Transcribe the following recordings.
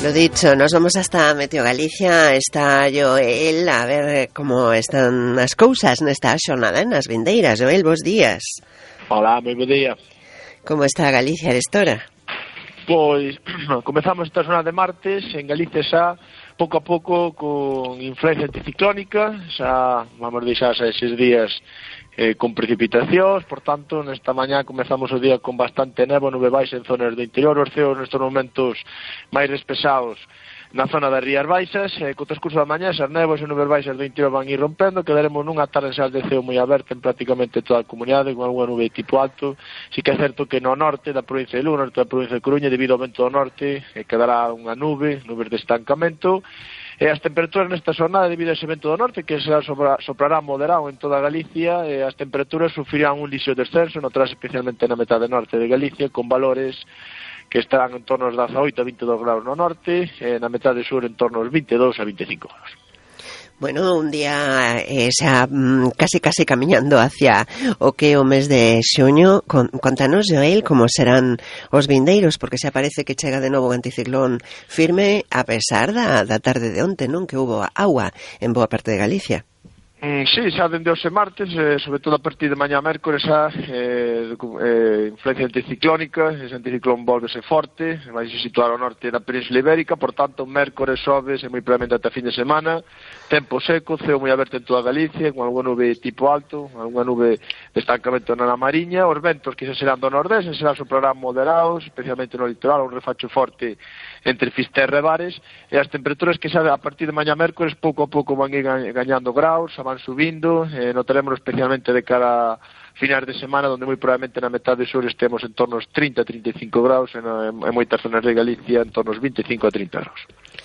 Lo dicho, nos vamos hasta Meteo Galicia. Está Joel a ver como están as cousas nesta xornada nas vindeiras. Joel, bons días. Hola, moi bo día. Como está Galicia arestora? Pois, comezamos esta xornada de martes en Galicia xa, pouco a pouco, con influencia anticiclónica, xa vamos deixar xa esses días con precipitacións, por tanto, nesta mañá comezamos o día con bastante néboa, nube baixa en zonas do interior, os ceos nestes momentos máis despesados na zona das Rías Baixas, co transcurso da mañá, esas néboas e nubes baixas do interior van ir rompendo, quedaremos nunha tarde xa de ceo moi aberta en prácticamente toda a comunidade, con algunha nube de tipo alto. Si que é certo que no norte da provincia de Lugo, norte da provincia de Coruña, debido ao vento do norte, quedará unha nubes de estancamento. E as temperaturas nesta xornada, debido a ese vento do norte, que soprará moderado en toda Galicia, as temperaturas sufrirán un lixo descenso, notarás especialmente na metade norte de Galicia, con valores que estarán en torno aos 18 a 22 graus no norte, na metade sur en torno aos 22 a 25 graus. Bueno, un día xa casi camiñando hacia o que o mes de xuño. Contanos, Joel, como serán os vindeiros, porque xa parece que chega de novo o anticiclón firme, a pesar da tarde de onte, non? Que hubo agua en boa parte de Galicia. Sí, xa dende hoxe martes, sobre todo a partir de mañá mércores, xa influencia anticiclónica, ese anticiclón volvese forte, vai se situar ao norte da Península Ibérica, por tanto, mércores, xoves e moi probablemente ata fin de semana, tempo seco, ceo moi aberto en toda Galicia, con algunha nube tipo alto, algunha nube de estancamento na Mariña, os ventos que xa serán do nordeste, serán soprarán moderados, especialmente no litoral, un refacho forte entre Fisterra e Bares, e as temperaturas que xa a partir de mañá mércores pouco a pouco van ir gañando graus, van subindo, notaremos especialmente de cara a finais de semana, onde moi probablemente na metade sur estemos en torno aos 30-35 graus, en moitas zonas de Galicia en torno aos 25 a 30 graus.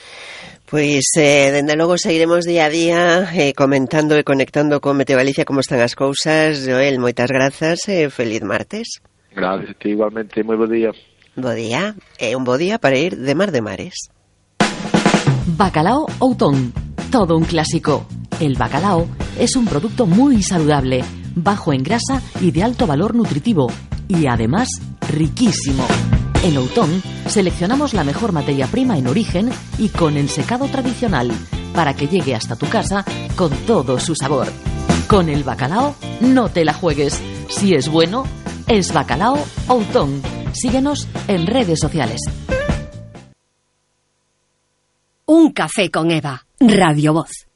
Pois, dende logo, seguiremos día a día comentando e conectando con Meteo Galicia como están as cousas. Joel, moitas grazas e feliz martes. Gracias, igualmente, moi bo día. Bo día, e un bo día para ir de mar de mares. Bacalao Outón, todo un clásico. El bacalao es un producto muy saludable, bajo en grasa y de alto valor nutritivo, y además riquísimo. En Outón seleccionamos la mejor materia prima en origen y con ensecado tradicional, para que llegue hasta tu casa con todo su sabor. Con el bacalao no te la juegues. Si es bueno, es Bacalao Outón. Síguenos en redes sociales. Un café con Eva, Radio Voz.